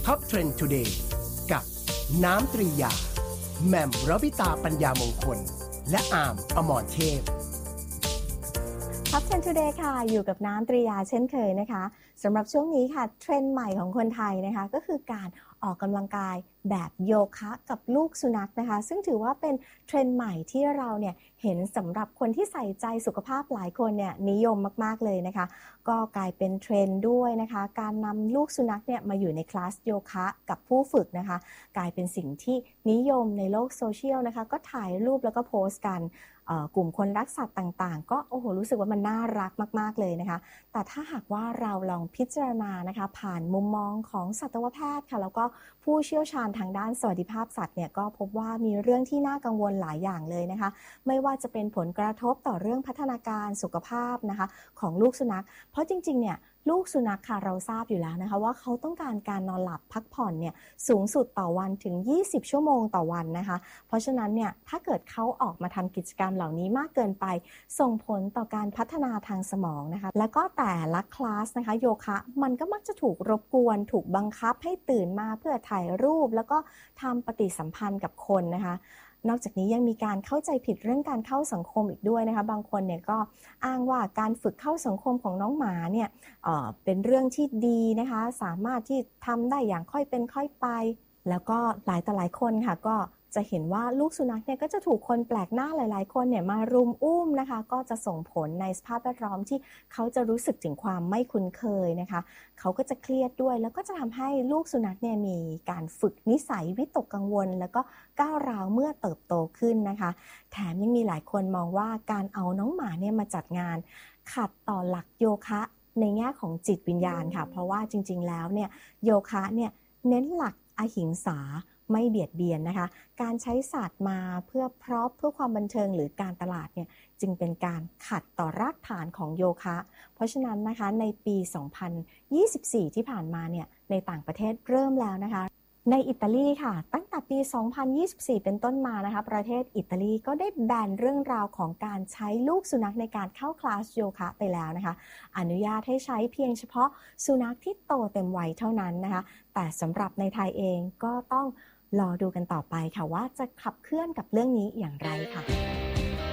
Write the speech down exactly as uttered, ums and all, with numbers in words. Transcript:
Top Trend Today กับน้ำตรียาแหม่มรวิตาปัญญามงคลและอามอมรเทพ Top Trend Today ค่ะอยู่กับน้ำตรียาเช่นเคยนะคะสำหรับช่วงนี้ค่ะเทรนด์ใหม่ของคนไทยนะคะก็คือการออกกำลังกายแบบโยคะกับลูกสุนัขนะคะซึ่งถือว่าเป็นเทรนด์ใหม่ที่เราเนี่ยเห็นสำหรับคนที่ใส่ใจสุขภาพหลายคนเนี่ยนิยมมากๆเลยนะคะก็กลายเป็นเทรนด์ด้วยนะคะการนำลูกสุนัขเนี่ยมาอยู่ในคลาสโยคะกับผู้ฝึกนะคะกลายเป็นสิ่งที่นิยมในโลกโซเชียลนะคะก็ถ่ายรูปแล้วก็โพสต์กันกลุ่มคนรักสัตว์ต่างๆก็โอ้โหรู้สึกว่ามันน่ารักมากๆเลยนะคะแต่ถ้าหากว่าเราลองพิจารณานะคะผ่านมุมมองของสัตวแพทย์ค่ะแล้วก็ผู้เชี่ยวชาญทางด้านสวัสดิภาพสัตว์เนี่ยก็พบว่ามีเรื่องที่น่ากังวลหลายอย่างเลยนะคะไม่ว่าจะเป็นผลกระทบต่อเรื่องพัฒนาการสุขภาพนะคะของลูกสุนัขเพราะจริงๆเนี่ยลูกสุนัขค่ะเราทราบอยู่แล้วนะคะว่าเขาต้องการการนอนหลับพักผ่อนเนี่ยสูงสุดต่อวันถึงยี่สิบชั่วโมงต่อวันนะคะเพราะฉะนั้นเนี่ยถ้าเกิดเขาออกมาทำกิจกรรมเหล่านี้มากเกินไปส่งผลต่อการพัฒนาทางสมองนะคะแล้วก็แต่ละคลาสนะคะโยคะมันก็มักจะถูกรบกวนถูกบังคับให้ตื่นมาเพื่อถ่ายรูปแล้วก็ทำปฏิสัมพันธ์กับคนนะคะนอกจากนี้ยังมีการเข้าใจผิดเรื่องการเข้าสังคมอีกด้วยนะคะบางคนเนี่ยก็อ้างว่าการฝึกเข้าสังคมของน้องหมาเนี่ย เอ่อ เป็นเรื่องที่ดีนะคะสามารถที่ทำได้อย่างค่อยเป็นค่อยไปแล้วก็หลายต่อหลายคนค่ะก็จะเห็นว่าลูกสุนัขเนี่ยก็จะถูกคนแปลกหน้าหลายๆคนเนี่ยมารุมอุ้มนะคะก็จะส่งผลในสภาพแวดล้อมที่เขาจะรู้สึกถึงความไม่คุ้นเคยนะคะเขาก็จะเครียดด้วยแล้วก็จะทำให้ลูกสุนัขเนี่ยมีการฝึกนิสัยวิตกกังวลแล้วก็ก้าวร้าวเมื่อเติบโตขึ้นนะคะแถมยังมีหลายคนมองว่าการเอาน้องหมาเนี่ยมาจัดงานขัดต่อหลักโยคะในแง่ของจิตวิญญาณค่ะเพราะว่าจริงๆแล้วเนี่ยโยคะเนี่ยเน้นหลักอหิงสาไม่เบียดเบียนนะคะการใช้ศาสตร์มาเพื่อพร็อพเพื่อความบันเทิงหรือการตลาดเนี่ยจึงเป็นการขัดต่อรากฐานของโยคะเพราะฉะนั้นนะคะในปีสองพันยี่สิบสี่ที่ผ่านมาเนี่ยในต่างประเทศเริ่มแล้วนะคะในอิตาลีค่ะตั้งแต่ปีสองพันยี่สิบสี่เป็นต้นมานะคะประเทศอิตาลีก็ได้แบนเรื่องราวของการใช้ลูกสุนัขในการเข้าคลาสโยคะไปแล้วนะคะอนุญาตให้ใช้เพียงเฉพาะสุนัขที่โตเต็มวัยเท่านั้นนะคะแต่สำหรับในไทยเองก็ต้องรอดูกันต่อไปค่ะว่าจะขับเคลื่อนกับเรื่องนี้อย่างไรค่ะ